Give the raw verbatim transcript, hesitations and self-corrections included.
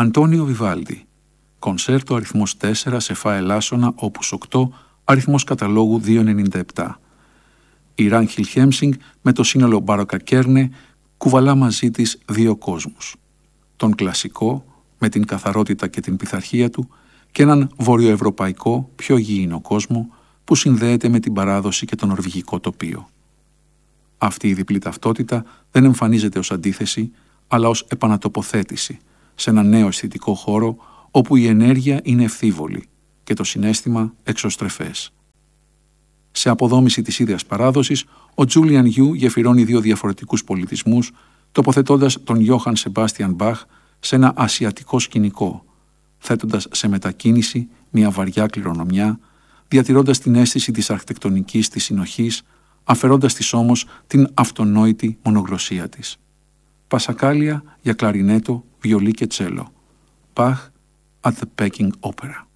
Αντώνιο Βιβάλντι, κονσέρτο αριθμός τέσσερα σε φα ελάσσονα όπους οκτώ, αριθμός καταλόγου διακόσια ενενήντα επτά. Η Ράνχιλ Χέμσινγκ με το σύνολο Μπάροκα Κέρνε κουβαλά μαζί της δύο κόσμους. Τον κλασικό, με την καθαρότητα και την πειθαρχία του, και έναν βορειοευρωπαϊκό, πιο γήινο κόσμο που συνδέεται με την παράδοση και το νορβηγικό τοπίο. Αυτή η διπλή ταυτότητα δεν εμφανίζεται ως αντίθεση, αλλά ως επανατοποθέτηση σε ένα νέο αισθητικό χώρο όπου η ενέργεια είναι ευθύβολη και το συναίσθημα εξωστρεφές. Σε αποδόμηση της ίδιας παράδοσης, ο Τζούλιαν Γιου γεφυρώνει δύο διαφορετικούς πολιτισμούς, τοποθετώντας τον Γιώχαν Σεμπάστιαν Μπαχ σε ένα ασιατικό σκηνικό, θέτοντας σε μετακίνηση μια βαριά κληρονομιά, διατηρώντας την αίσθηση της αρχιτεκτονικής της συνοχής, αφαιρώντας της όμως την αυτονόητη μονογλωσσία της. Πασακάλια για κλαρινέτο, βιολί και τσέλο. Bach at the Peking Opera.